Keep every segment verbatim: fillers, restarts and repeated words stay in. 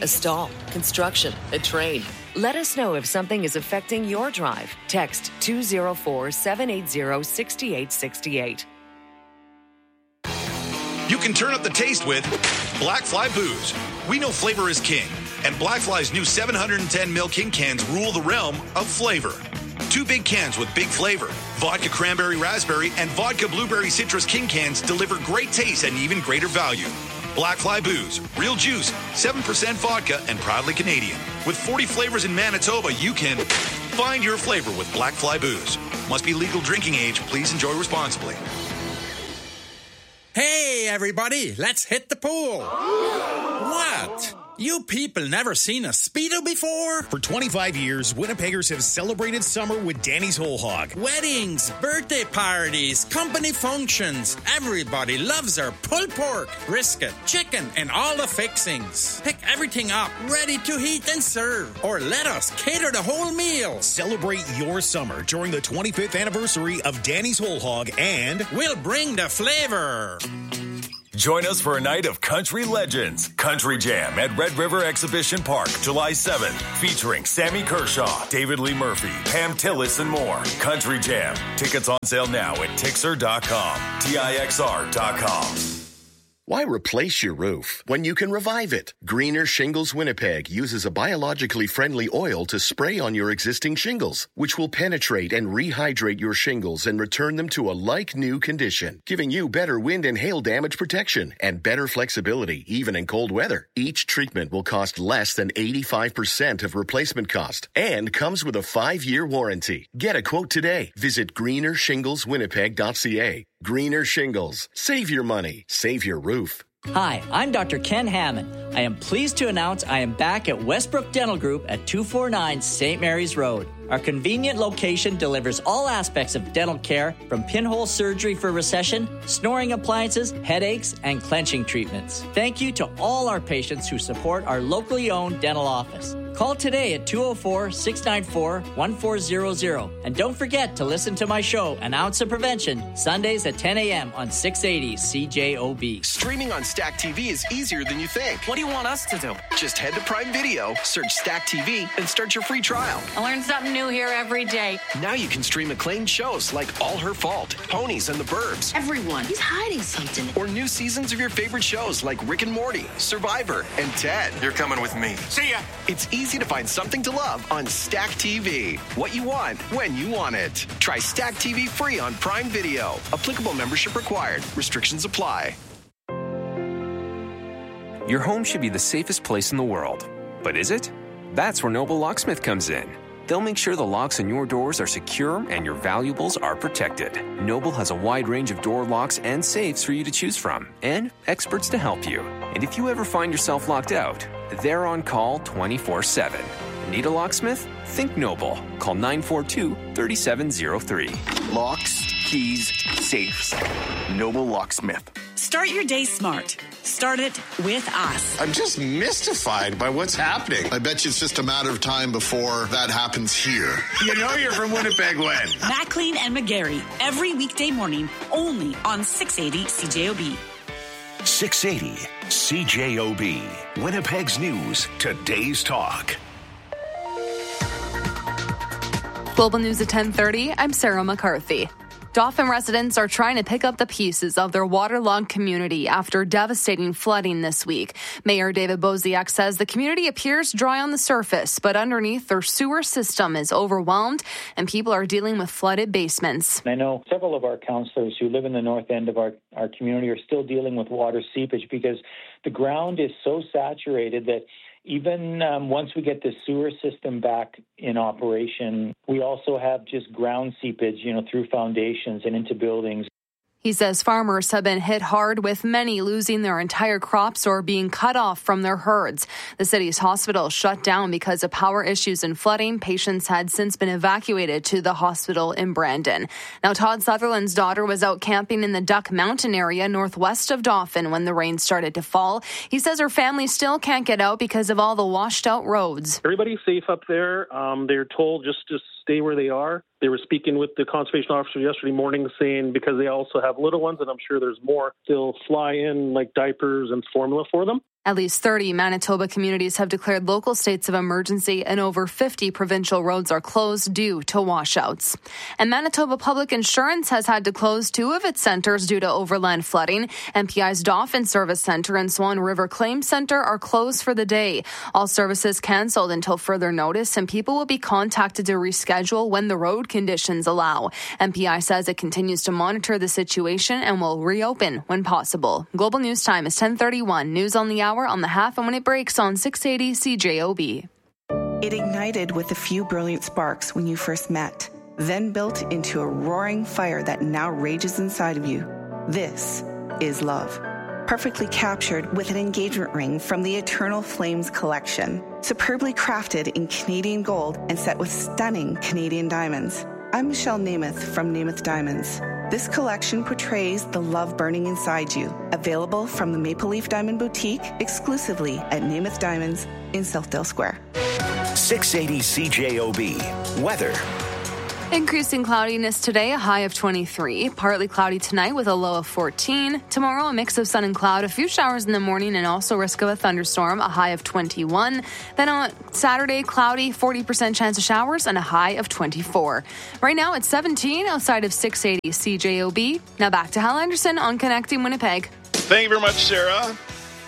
a stall, construction, a train. Let us know if something is affecting your drive. Text two oh four, seven eight zero, six eight six eight. You can turn up the taste with Black Fly Booze. We know flavor is king, and Black Fly's new seven hundred ten milliliter king cans rule the realm of flavor. Two big cans with big flavor. Vodka cranberry raspberry and vodka blueberry citrus king cans deliver great taste and even greater value. Black Fly Booze, real juice, seven percent vodka, and proudly Canadian. With forty flavors in Manitoba, you can find your flavor with Black Fly Booze. Must be legal drinking age. Please enjoy responsibly. Hey, everybody, let's hit the pool. What? You people never seen a Speedo before? For twenty-five years, Winnipeggers have celebrated summer with Danny's Whole Hog. Weddings, birthday parties, company functions. Everybody loves our pulled pork, brisket, chicken, and all the fixings. Pick everything up, ready to heat and serve. Or let us cater the whole meal. Celebrate your summer during the twenty-fifth anniversary of Danny's Whole Hog, and we'll bring the flavor. Join us for a night of country legends. Country Jam at Red River Exhibition Park, July seventh. Featuring Sammy Kershaw, David Lee Murphy, Pam Tillis, and more. Country Jam. Tickets on sale now at Tixer dot com. T I X R dot com. Why replace your roof when you can revive it? Greener Shingles Winnipeg uses a biologically friendly oil to spray on your existing shingles, which will penetrate and rehydrate your shingles and return them to a like-new condition, giving you better wind and hail damage protection and better flexibility, even in cold weather. Each treatment will cost less than eighty-five percent of replacement cost and comes with a five-year warranty. Get a quote today. Visit greener shingles winnipeg dot c a. Greener Shingles. Save your money. Save your roof. Hi, I'm Doctor Ken Hammond. I am pleased to announce I am back at Westbrook Dental Group at two forty-nine Saint Mary's Road. Our convenient location delivers all aspects of dental care, from pinhole surgery for recession, snoring appliances, headaches, and clenching treatments. Thank you to all our patients who support our locally owned dental office. Call today at two oh four, six nine four, one four zero zero. And don't forget to listen to my show, An Ounce of Prevention, Sundays at ten a.m. on six eighty C J O B. Streaming on Stack T V is easier than you think. What do you want us to do? Just head to Prime Video, search Stack T V, and start your free trial. I learn something new here every day. Now you can stream acclaimed shows like All Her Fault, Ponies and the Burbs. Everyone, he's hiding something. Or new seasons of your favorite shows like Rick and Morty, Survivor, and Ted. You're coming with me. See ya! It's easy to find something to love on Stack T V. What you want, when you want it. Try Stack T V free on Prime Video. Applicable membership required. Restrictions apply. Your home should be the safest place in the world. But is it? That's where Noble Locksmith comes in. They'll make sure the locks on your doors are secure and your valuables are protected. Noble has a wide range of door locks and safes for you to choose from, and experts to help you. And if you ever find yourself locked out, they're on call twenty-four seven. Need a locksmith? Think Noble. Call nine four two, three seven zero three. Locks, keys, safes. Noble Locksmith. Start your day smart. Start it with us. I'm just mystified by what's happening. I bet you it's just a matter of time before that happens here. You know you're from Winnipeg when? McLean and McGarry, every weekday morning, only on six eighty C J O B. six eighty C J O B. Winnipeg's News. Today's Talk. Global News at ten thirty, I'm Sarah McCarthy. Dauphin residents are trying to pick up the pieces of their waterlogged community after devastating flooding this week. Mayor David Boziak says the community appears dry on the surface, but underneath their sewer system is overwhelmed and people are dealing with flooded basements. I know several of our councillors who live in the north end of our, our community are still dealing with water seepage because the ground is so saturated that even um, once we get the sewer system back in operation, we also have just ground seepage, you know, through foundations and into buildings. He says farmers have been hit hard, with many losing their entire crops or being cut off from their herds. The city's hospital shut down because of power issues and flooding. Patients had since been evacuated to the hospital in Brandon. Now, Todd Sutherland's daughter was out camping in the Duck Mountain area northwest of Dauphin when the rain started to fall. He says her family still can't get out because of all the washed out roads. Everybody's safe up there. Um, they're told just to stay where they are. They were speaking with the conservation officer yesterday morning saying because they also have little ones, and I'm sure there's more, they'll fly in like diapers and formula for them. At least thirty Manitoba communities have declared local states of emergency, and over fifty provincial roads are closed due to washouts. And Manitoba Public Insurance has had to close two of its centres due to overland flooding. M P I's Dauphin Service Centre and Swan River Claims Centre are closed for the day. All services cancelled until further notice, and people will be contacted to reschedule when the road conditions allow. M P I says it continues to monitor the situation and will reopen when possible. Global News Time is ten thirty-one. News on the hour on the half and when it breaks on six eighty C J O B. It ignited with a few brilliant sparks when you first met, then built into a roaring fire that now rages inside of you. This is love. Perfectly captured with an engagement ring from the Eternal Flames collection. Superbly crafted in Canadian gold and set with stunning Canadian diamonds. I'm Michelle Namath from Namath Diamonds. This collection portrays the love burning inside you. Available from the Maple Leaf Diamond Boutique exclusively at Namath Diamonds in Southdale Square. six eighty C J O B. Weather. Increasing cloudiness today, a high of twenty-three. Partly cloudy tonight with a low of fourteen. Tomorrow, a mix of sun and cloud, a few showers in the morning and also risk of a thunderstorm, a high of twenty-one. Then on Saturday, cloudy, forty percent chance of showers and a high of twenty-four. Right now, it's seventeen outside of six eighty C J O B. Now back to Hal Anderson on Connecting Winnipeg. Thank you very much, Sarah.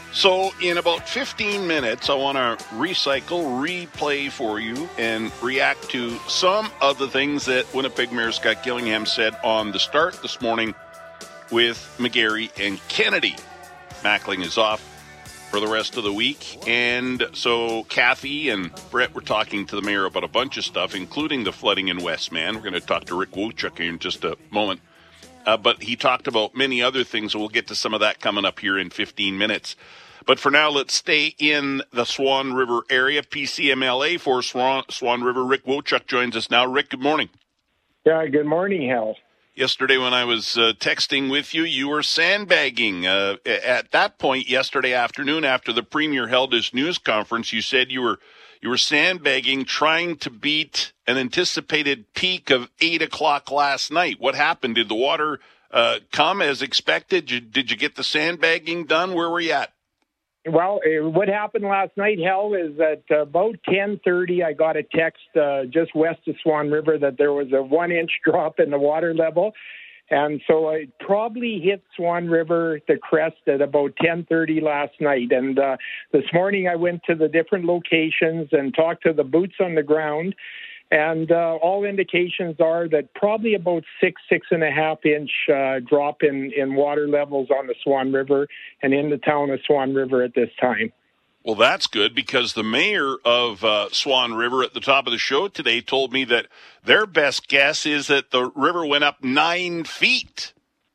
So in about fifteen minutes, I want to recycle, replay for you, and react to some of the things that Winnipeg Mayor Scott Gillingham said on the start this morning with McGarry and Kennedy. Mackling is off for the rest of the week, and so Kathy and Brett were talking to the mayor about a bunch of stuff, including the flooding in Westman. We're going to talk to Rick Wojcik in just a moment. Uh, but he talked about many other things, and we'll get to some of that coming up here in fifteen minutes. But for now, let's stay in the Swan River area. P C M L A for Swan, Swan River. Rick Wojcik joins us now. Rick, good morning. Yeah, good morning, Hal. Yesterday when I was uh, texting with you, you were sandbagging. Uh, at that point yesterday afternoon, after the Premier held his news conference, you said you were you were sandbagging, trying to beat an anticipated peak of eight o'clock last night. What happened? Did the water uh, come as expected? Did you, did you get the sandbagging done? Where were you at? Well, uh, what happened last night, Hal, is that uh, about ten thirty, I got a text uh, just west of Swan River that there was a one-inch drop in the water level. And so I probably hit Swan River, the crest, at about ten thirty last night. And uh, this morning I went to the different locations and talked to the boots on the ground. And uh, all indications are that probably about six, six and a half inch uh, drop in, in water levels on the Swan River and in the town of Swan River at this time. Well, that's good, because the mayor of uh, Swan River at the top of the show today told me that their best guess is that the river went up nine feet.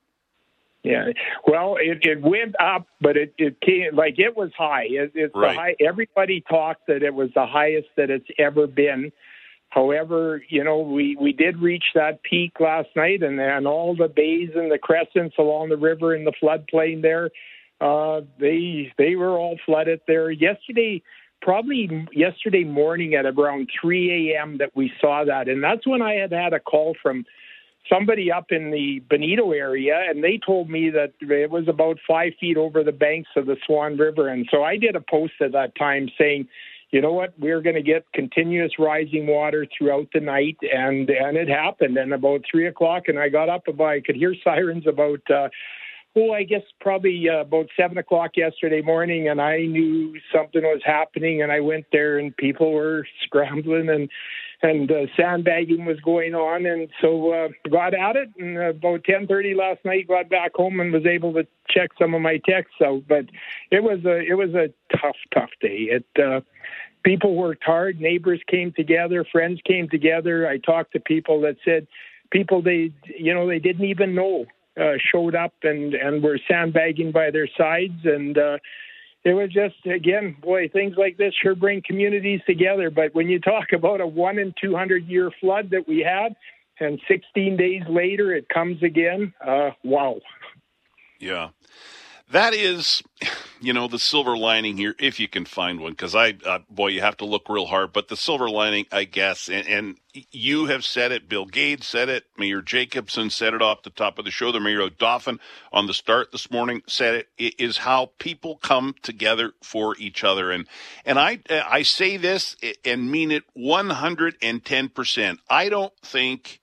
Yeah, well, it, it went up, but it, it came, like, it was high. It, it's right. the high. Everybody talked that it was the highest that it's ever been. However, you know, we, we did reach that peak last night, and, and all the bays and the crescents along the river in the floodplain there, uh, they they were all flooded there. Yesterday, probably yesterday morning at around three a.m. that we saw that, and that's when I had had a call from somebody up in the Bonito area, and they told me that it was about five feet over the banks of the Swan River. And so I did a post at that time saying, you know what, we're going to get continuous rising water throughout the night, and and it happened. And about three o'clock, and I got up about, I could hear sirens about, uh, oh, I guess probably uh, about seven o'clock yesterday morning, and I knew something was happening, and I went there, and people were scrambling, and and uh, sandbagging was going on, and so uh, got at it, and uh, about ten thirty last night, got back home and was able to check some of my texts out. But it was a it was a tough, tough day. It uh, people worked hard. Neighbors came together. Friends came together. I talked to people that said people they you know they didn't even know uh, showed up and and were sandbagging by their sides, and uh, it was just, again, boy, things like this sure bring communities together. But when you talk about a one in two hundred year flood that we had, and sixteen days later it comes again, uh, wow. Yeah. that is, you know, the silver lining here, if you can find one, because I, uh, boy, you have to look real hard. But the silver lining, I guess, and, and you have said it, Bill Gates said it, Mayor Jacobson said it off the top of the show, the Mayor of Dauphin on the start this morning said it, it is how people come together for each other. And and I, I say this and mean it one hundred ten percent. I don't think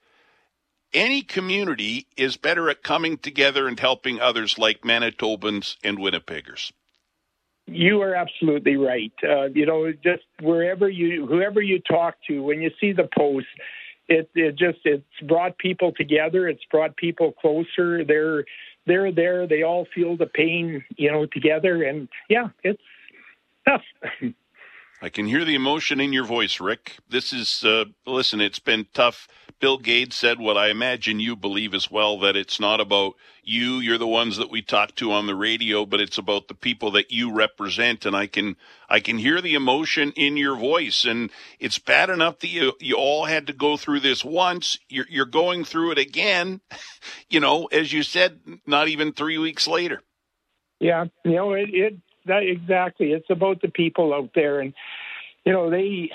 any community is better at coming together and helping others like Manitobans and Winnipeggers. You are absolutely right. Uh, you know, just wherever you, whoever you talk to, when you see the post, it, it just, it's brought people together. It's brought people closer. They're, they're there. They all feel the pain, you know, together. And yeah, it's tough. I can hear the emotion in your voice, Rick. This is, uh, listen, it's been tough. Bill Gates said what I imagine you believe as well, that it's not about you. You're the ones that we talk to on the radio, but it's about the people that you represent. And I can, I can hear the emotion in your voice. And it's bad enough that you, you all had to go through this once. You're, you're going through it again, you know, as you said, not even three weeks later. Yeah, you know, it, it that exactly. It's about the people out there. And, you know, they,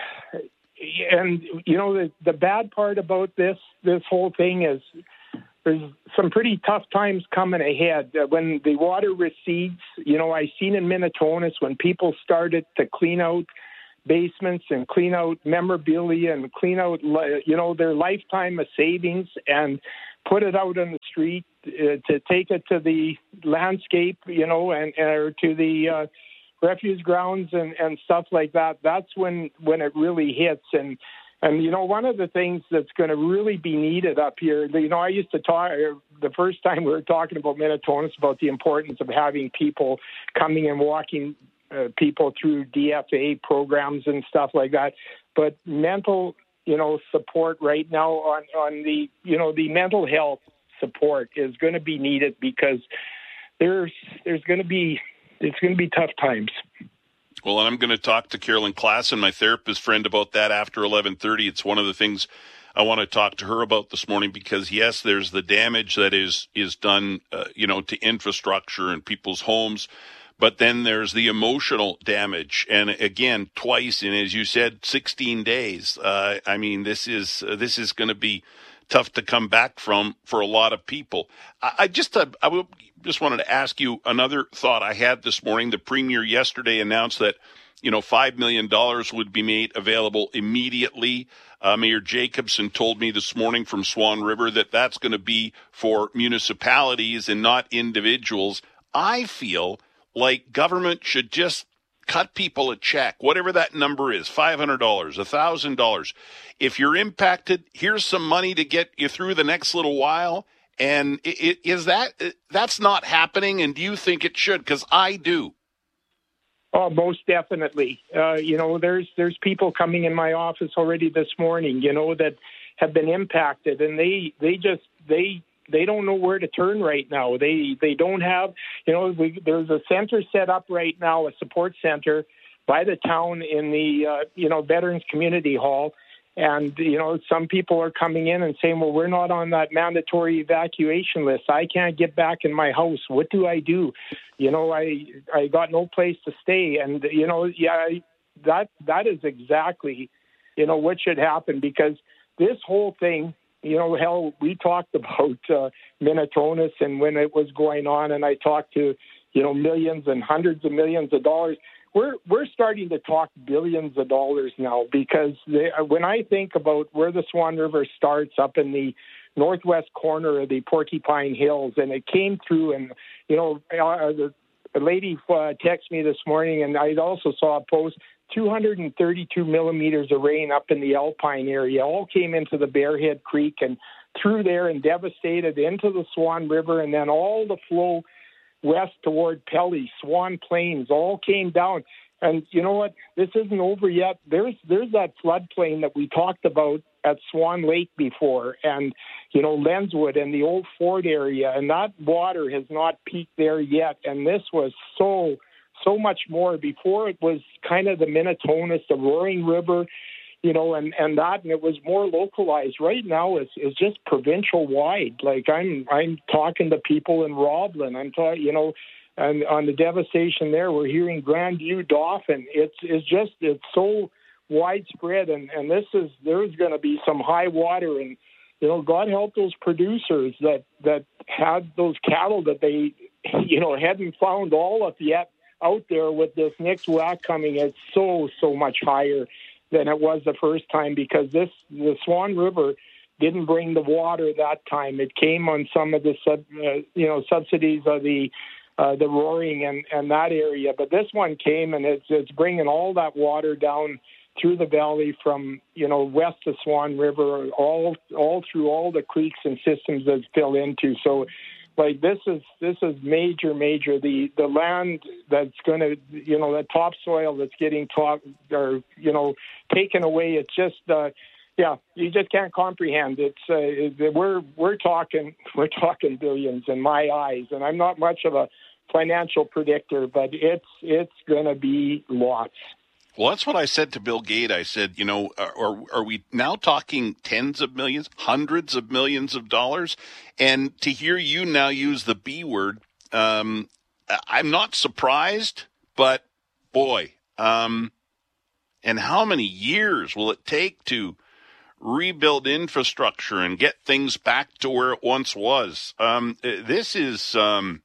and, you know, the, the bad part about this, this whole thing is there's some pretty tough times coming ahead. Uh, when the water recedes, you know, I seen in Minitonas when people started to clean out basements and clean out memorabilia and clean out, you know, their lifetime of savings and put it out on the street uh, to take it to the landscape, you know, and or to the uh, refuse grounds and, and stuff like that. That's when, when it really hits. And, and, you know, one of the things that's going to really be needed up here, you know, I used to talk, the first time we were talking about Minitonas, about the importance of having people coming and walking uh, people through D F A programs and stuff like that. But mental, you know, support right now on, on the, you know, the mental health support is going to be needed because there's, there's going to be, it's going to be tough times. Well, and I'm going to talk to Carolyn Klassen, my therapist friend, about that after eleven thirty. It's one of the things I want to talk to her about this morning because, yes, there's the damage that is is done, uh, you know, to infrastructure and people's homes, but then there's the emotional damage. And again, twice in, as you said, sixteen days. Uh, I mean, this is uh, this is going to be tough to come back from for a lot of people. I, I just uh, I will. Just wanted to ask you another thought I had this morning. The Premier yesterday announced that, you know, five million dollars would be made available immediately. Uh, Mayor Jacobson told me this morning from Swan River that that's going to be for municipalities and not individuals. I feel like government should just cut people a check, whatever that number is, five hundred dollars, one thousand dollars. If you're impacted, here's some money to get you through the next little while. And is that, that's not happening, and do you think it should? Because I do. Oh, most definitely. Uh, you know, there's there's people coming in my office already this morning, you know, that have been impacted, and they they just they they don't know where to turn right now. They they don't have, you know, we, there's a center set up right now, a support center by the town in the uh, you know Veterans Community Hall. And, you know, some people are coming in and saying, well, we're not on that mandatory evacuation list. I can't get back in my house. What do I do? You know, I I got no place to stay. And, you know, yeah, that that is exactly, you know, what should happen because this whole thing, you know, hell, we talked about uh, Minitonas and when it was going on, and I talked to, you know, millions and hundreds of millions of dollars. We're we're starting to talk billions of dollars now because they, when I think about where the Swan River starts up in the northwest corner of the Porcupine Hills, and it came through, and you know, uh, the, a lady uh, texted me this morning, and I also saw a post. two hundred thirty-two millimeters of rain up in the Alpine area all came into the Bearhead Creek and through there and devastated into the Swan River, and then all the flow west toward Pelly, Swan Plains, all came down. And you know what? This isn't over yet. There's there's that floodplain that we talked about at Swan Lake before, and, you know, Lenswood and the old Ford area, and that water has not peaked there yet. And this was so, so much more. Before it was kind of the Minitonas, the Roaring River, you know, and, and that, and it was more localized. Right now, it's, it's just provincial wide. Like I'm, I'm talking to people in Roblin. I'm talking, you know, and on the devastation there. We're hearing Grandview, Dauphin. It's it's just it's so widespread, and, and this is there's going to be some high water, and you know, God help those producers that that had those cattle that they you know hadn't found all of yet out there. With this next whack coming, it's so so much higher than it was the first time, because this the Swan River didn't bring the water that time. It came on some of the sub, uh, you know subsidies of the uh, the Roaring and, and that area, but this one came, and it's it's bringing all that water down through the valley from you know west of Swan River, all all through all the creeks and systems that fill into. So, like this is this is major, major. The the land that's going to you know the topsoil that's getting top or you know taken away. It's just. Uh, Yeah, you just can't comprehend. It's uh, we're we're talking we're talking billions in my eyes, and I'm not much of a financial predictor, but it's it's going to be lots. Well, that's what I said to Bill Gates. I said, you know, are, are we now talking tens of millions, hundreds of millions of dollars? And to hear you now use the B word, um, I'm not surprised, but boy, um, and how many years will it take to rebuild infrastructure and get things back to where it once was? Um, this is, um,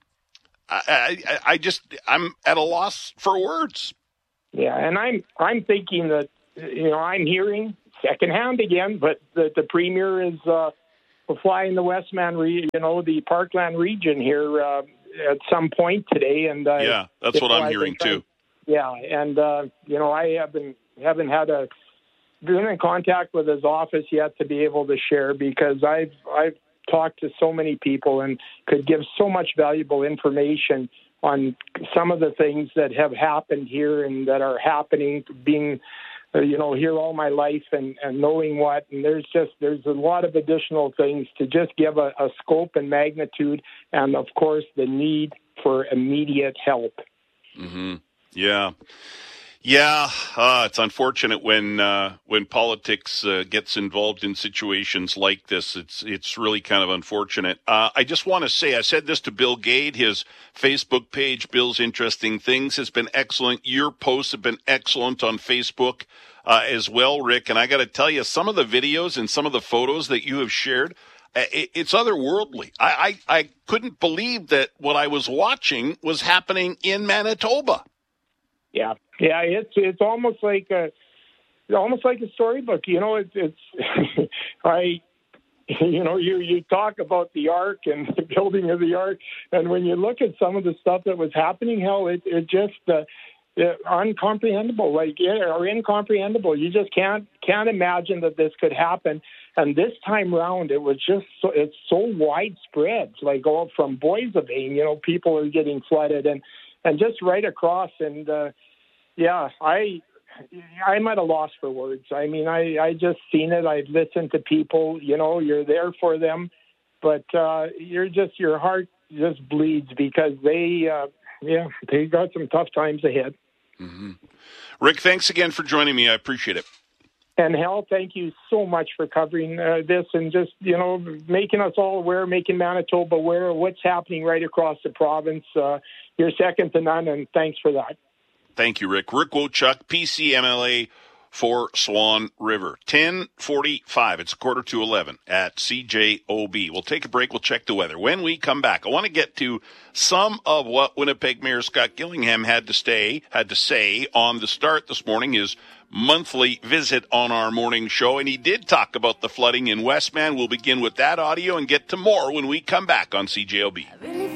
I, I, I just, I'm at a loss for words. Yeah, and I'm, I'm thinking that, you know, I'm hearing secondhand again, but that the premier is uh, flying the Westman, re- you know, the Parkland region here uh, at some point today, and uh, yeah, that's what I'm I've hearing trying, too. Yeah, and uh, you know, I haven't haven't had a been in contact with his office yet to be able to share, because I've I've talked to so many people and could give so much valuable information on some of the things that have happened here and that are happening, being uh, you know here all my life and, and knowing what, and there's just there's a lot of additional things to just give a, a scope and magnitude, and of course the need for immediate help. Mm-hmm. Yeah. Yeah, uh, it's unfortunate when uh, when politics uh, gets involved in situations like this. It's it's really kind of unfortunate. Uh, I just want to say, I said this to Bill Gates. His Facebook page, Bill's Interesting Things, has been excellent. Your posts have been excellent on Facebook uh, as well, Rick. And I got to tell you, some of the videos and some of the photos that you have shared, it, it's otherworldly. I, I, I couldn't believe that what I was watching was happening in Manitoba. Yeah, yeah, it's it's almost like a almost like a storybook. You know, it's it's I, you know, you you talk about the Ark and the building of the Ark, and when you look at some of the stuff that was happening, hell, it it just uh, it, uncomprehendable, like or incomprehensible. You just can't can't imagine that this could happen. And this time round, it was just so, it's so widespread. Like all from Boissevain, you know, people are getting flooded, and. And just right across, and uh, yeah, I I'm at a loss for words. I mean, I, I just seen it. I've listened to people. You know, you're there for them, but uh, you're just your heart just bleeds because they, uh, yeah, they got some tough times ahead. Mm-hmm. Rick, thanks again for joining me. I appreciate it. And Hal, thank you so much for covering uh, this and just, you know, making us all aware, making Manitoba aware of what's happening right across the province. Uh, you're second to none, and thanks for that. Thank you, Rick. Rick Wochuk, P C M L A for Swan River. ten forty-five, it's a quarter to eleven at C J O B. We'll take a break. We'll check the weather. When we come back, I want to get to some of what Winnipeg Mayor Scott Gillingham had to stay, had to say on the start this morning, his monthly visit on our morning show. And he did talk about the flooding in Westman. We'll begin with that audio and get to more when we come back on C J O B. I really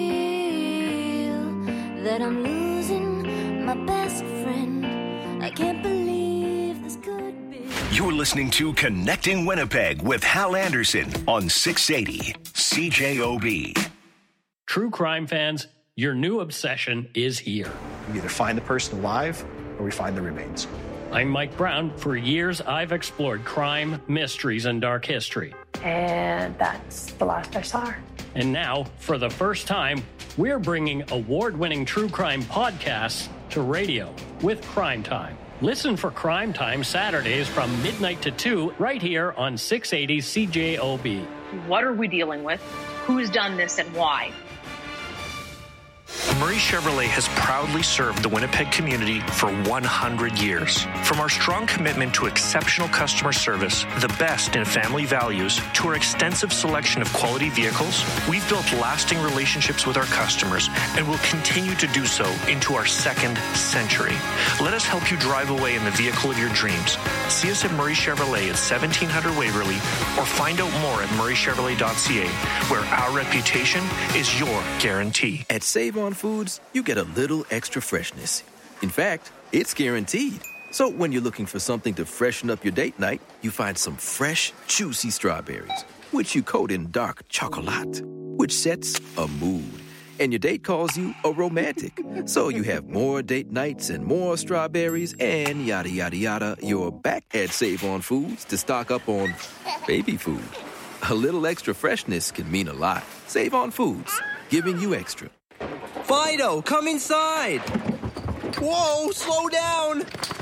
feel that I'm losing my best friend. I can't believe this could be. You're listening to Connecting Winnipeg with Hal Anderson on six eighty C J O B. True crime fans, your new obsession is here. We either find the person alive or we find the remains. I'm Mike Brown. For years, I've explored crime, mysteries, and dark history. And that's the last I saw her. And now, for the first time, we're bringing award-winning true crime podcasts to radio with Crime Time. Listen for Crime Time Saturdays from midnight to two right here on six eighty C J O B. What are we dealing with? Who's done this and why? Murray Chevrolet has proudly served the Winnipeg community for one hundred years. From our strong commitment to exceptional customer service, the best in family values, to our extensive selection of quality vehicles, we've built lasting relationships with our customers and will continue to do so into our second century. Let us help you drive away in the vehicle of your dreams. See us at Murray Chevrolet at seventeen hundred Waverly or find out more at murray chevrolet dot c a, where our reputation is your guarantee. At Save On Foods, you get a little extra freshness. In fact, it's guaranteed. So when you're looking for something to freshen up your date night, you find some fresh, juicy strawberries, which you coat in dark chocolate, which sets a mood. And your date calls you a romantic. So you have more date nights and more strawberries and yada, yada, yada. You're back at Save On Foods to stock up on baby food. A little extra freshness can mean a lot. Save On Foods, giving you extra. Fido, come inside. Whoa, slow down.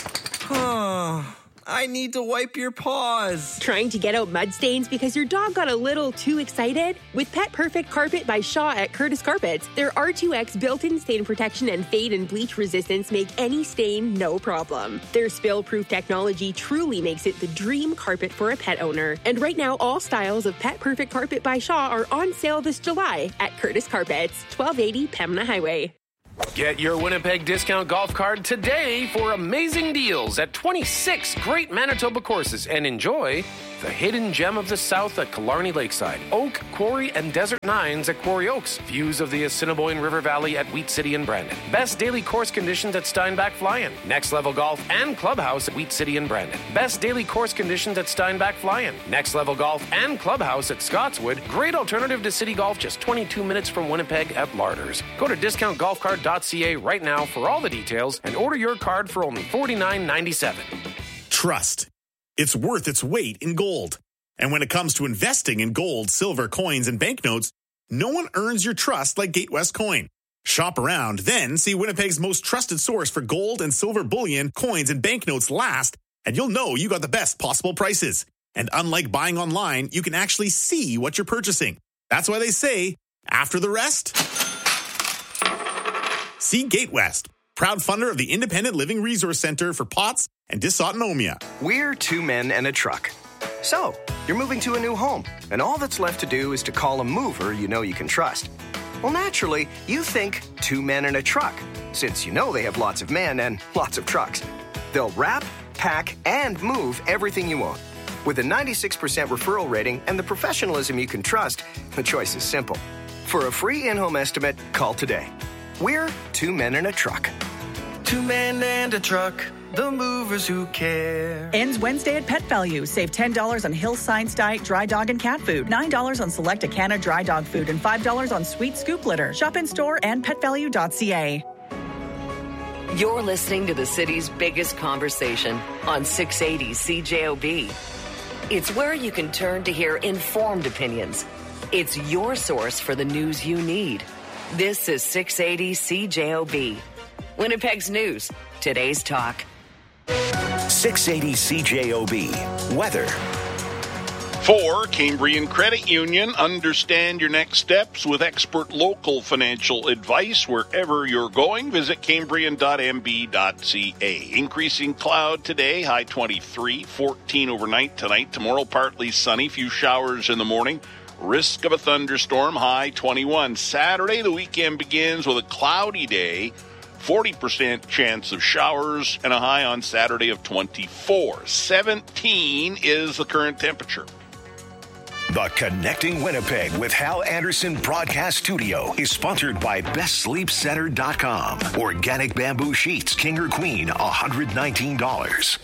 I need to wipe your paws. Trying to get out mud stains because your dog got a little too excited? With Pet Perfect Carpet by Shaw at Curtis Carpets, their R two X built-in stain protection and fade and bleach resistance make any stain no problem. Their spill-proof technology truly makes it the dream carpet for a pet owner. And right now, all styles of Pet Perfect Carpet by Shaw are on sale this July at Curtis Carpets, twelve eighty Pembina Highway. Get your Winnipeg discount golf card today for amazing deals at twenty-six great Manitoba courses and enjoy the hidden gem of the South at Killarney Lakeside, Oak, Quarry, and Desert Nines at Quarry Oaks, views of the Assiniboine River Valley at Wheat City and Brandon, best daily course conditions at Steinbach Fly-In, Next Level Golf and Clubhouse at Wheat City and Brandon, best daily course conditions at Steinbach Fly-In, Next Level Golf and Clubhouse at Scottswood, great alternative to City Golf just twenty-two minutes from Winnipeg at Larders. Go to discount golf card dot c a right now for all the details and order your card for only forty-nine ninety-seven. Trust. It's worth its weight in gold. And when it comes to investing in gold, silver, coins, and banknotes, no one earns your trust like Gatewest Coin. Shop around, then see Winnipeg's most trusted source for gold and silver bullion, coins, and banknotes last, and you'll know you got the best possible prices. And unlike buying online, you can actually see what you're purchasing. That's why they say, after the rest, see Gatewest, proud funder of the Independent Living Resource Center for P O T S and dysautonomia. We're two men and a truck. So, you're moving to a new home, and all that's left to do is to call a mover you know you can trust. Well, naturally, you think two men and a truck, since you know they have lots of men and lots of trucks. They'll wrap, pack, and move everything you own. With a ninety-six percent referral rating and the professionalism you can trust, the choice is simple. For a free in-home estimate, call today. We're two men and a truck. Two men and a truck, the movers who care. Ends Wednesday at Pet Value. Save ten dollars on Hill Science Diet dry dog and cat food, nine dollars on select Acana dry dog food, and five dollars on Sweet Scoop litter. Shop in store and pet value dot c a. You're listening to the city's biggest conversation on six eighty C J O B. It's where you can turn to hear informed opinions. It's your source for the news you need. This is six eighty C J O B. Winnipeg's news, today's talk. six eighty C J O B. Weather. For Cambrian Credit Union, understand your next steps with expert local financial advice wherever you're going. Visit cambrian dot m b dot c a. Increasing cloud today, high twenty-three, fourteen overnight tonight. Tomorrow, partly sunny, few showers in the morning. Risk of a thunderstorm, high twenty-one. Saturday, the weekend begins with a cloudy day. forty percent chance of showers and a high on Saturday of twenty-four. seventeen is the current temperature. The Connecting Winnipeg with Hal Anderson Broadcast Studio is sponsored by best sleep center dot com. Organic bamboo sheets, king or queen, one hundred nineteen dollars.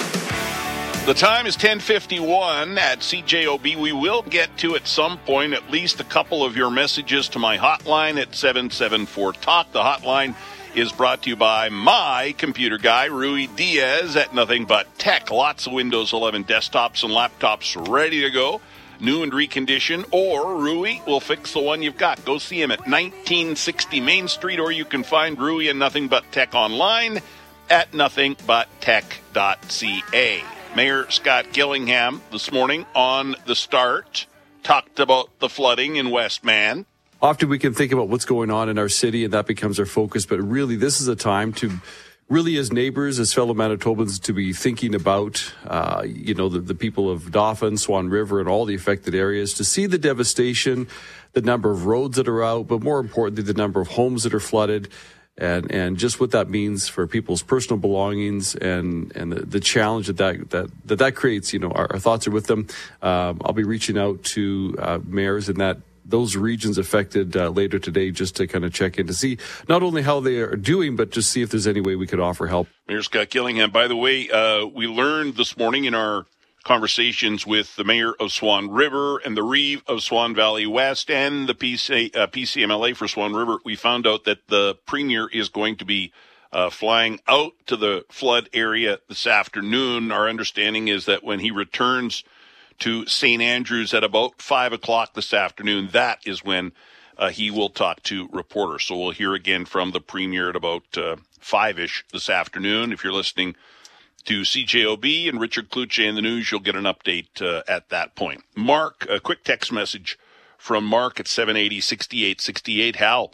The time is ten fifty-one at C J O B. We will get to, at some point, at least a couple of your messages to my hotline at seven seven four talk. The hotline is brought to you by my computer guy, Rui Diaz, at Nothing But Tech. Lots of Windows eleven desktops and laptops ready to go, new and reconditioned, or Rui will fix the one you've got. Go see him at nineteen sixty Main Street, or you can find Rui and Nothing But Tech online at nothing but tech dot c a. Mayor Scott Gillingham this morning on The Start talked about the flooding in Westman. often we can think about what's going on in our city and that becomes our focus. But really, this is a time to really, as neighbors, as fellow Manitobans, to be thinking about, uh, you know, the, the people of Dauphin, Swan River, and all the affected areas, to see the devastation, the number of roads that are out, but more importantly, the number of homes that are flooded, and, and just what that means for people's personal belongings and, and the, the challenge that that, that, that, that creates. You know, our, our thoughts are with them. Um, I'll be reaching out to uh, mayors in that those regions affected uh, later today, just to kind of check in to see not only how they are doing, but just see if there's any way we could offer help. Mayor Scott Gillingham, by the way, uh, we learned this morning in our conversations with the mayor of Swan River and the Reeve of Swan Valley West and the P C, uh, P C M L A for Swan River, we found out that the premier is going to be uh, flying out to the flood area this afternoon. Our understanding is that when he returns to Saint Andrews at about five o'clock this afternoon, that is when uh, he will talk to reporters. So we'll hear again from the premier at about uh, five-ish this afternoon. If you're listening to C J O B and Richard Kluche in the news, you'll get an update uh, at that point. Mark, a quick text message from Mark at seven eighty, sixty-eight sixty-eight. Hal,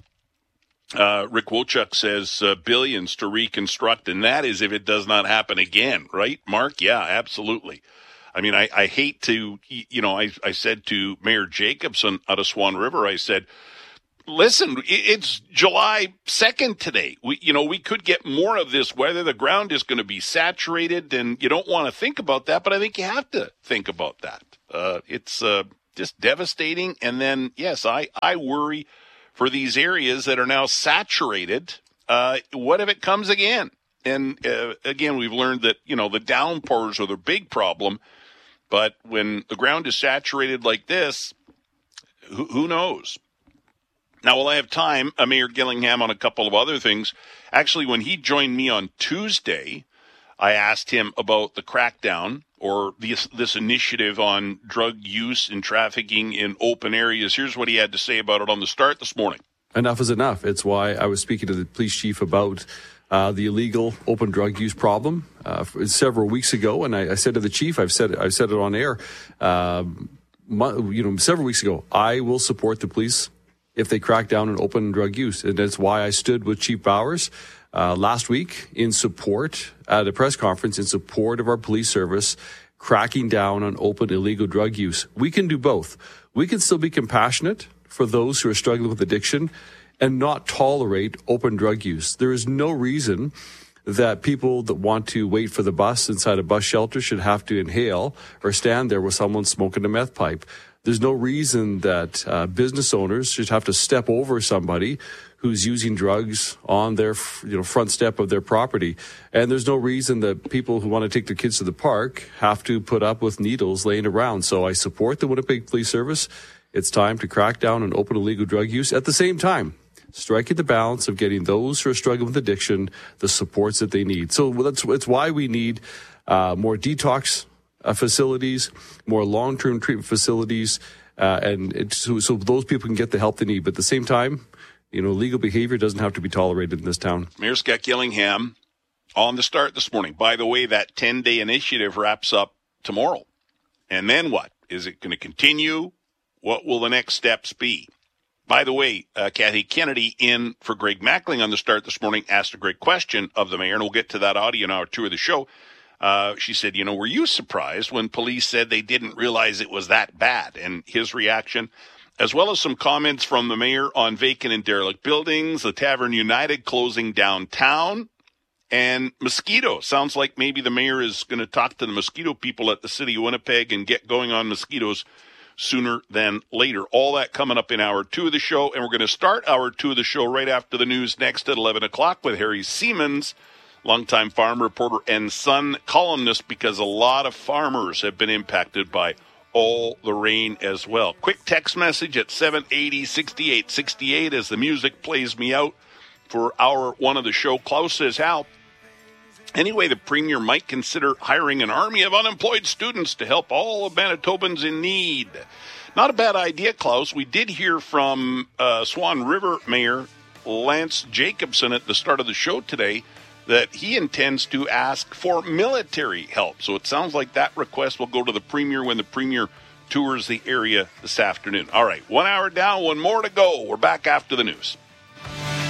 uh, Rick Wochuk says uh, billions to reconstruct, and that is if it does not happen again, right, Mark? Yeah, absolutely. I mean, I, I hate to, you know, I, I said to Mayor Jacobson out of Swan River, I said, listen, it's July second today. We, you know, we could get more of this weather. The ground is going to be saturated, and you don't want to think about that, but I think you have to think about that. Uh, it's uh, just devastating. And then, yes, I, I worry for these areas that are now saturated. Uh, what if it comes again? And uh, again, we've learned that, you know, the downpours are the big problem. But when the ground is saturated like this, who, who knows? Now, will I have time, uh, Mayor Gillingham, on a couple of other things? Actually, when he joined me on Tuesday, I asked him about the crackdown or this, this initiative on drug use and trafficking in open areas. Here's what he had to say about it on the start this morning. Enough is enough. It's why I was speaking to the police chief about Uh, the illegal open drug use problem uh, several weeks ago, and I, I said to the chief, I've said I've said it on air, um, you know, several weeks ago, I will support the police if they crack down on open drug use, and that's why I stood with Chief Bowers uh, last week in support at a press conference in support of our police service cracking down on open illegal drug use. We can do both. We can still be compassionate for those who are struggling with addiction and not tolerate open drug use. There is no reason that people that want to wait for the bus inside a bus shelter should have to inhale or stand there with someone smoking a meth pipe. There's no reason that uh, business owners should have to step over somebody who's using drugs on their, you know, front step of their property. And there's no reason that people who want to take their kids to the park have to put up with needles laying around. So I support the Winnipeg Police Service. It's time to crack down on open illegal drug use. At the same time, striking the balance of getting those who are struggling with addiction the supports that they need. So that's it's why we need uh, more detox uh, facilities, more long-term treatment facilities, uh, and it's, so, so those people can get the help they need. But at the same time, you know, legal behavior doesn't have to be tolerated in this town. Mayor Scott Gillingham on the start this morning. By the way, that ten-day initiative wraps up tomorrow. And then what? Is it going to continue? What will the next steps be? By the way, uh, Kathy Kennedy in for Greg Mackling on the start this morning asked a great question of the mayor, and we'll get to that audio in hour two of the show. Uh, she said, you know, were you surprised when police said they didn't realize it was that bad? And his reaction, as well as some comments from the mayor on vacant and derelict buildings, the Tavern United closing downtown, and mosquito. Sounds like maybe the mayor is going to talk to the mosquito people at the city of Winnipeg and get going on mosquitoes sooner than later. All that coming up in hour two of the show, and we're going to start hour two of the show right after the news next at eleven o'clock with Harry Siemens, longtime farm reporter and Sun columnist, because a lot of farmers have been impacted by all the rain as well. Quick text message at seven eighty, sixty-eight sixty-eight as the music plays me out for hour one of the show. Klaus says, Hal, anyway, the premier might consider hiring an army of unemployed students to help all of Manitobans in need. Not a bad idea, Klaus. We did hear from uh, Swan River Mayor Lance Jacobson at the start of the show today that he intends to ask for military help. So it sounds like that request will go to the premier when the premier tours the area this afternoon. All right, one hour down, one more to go. We're back after the news.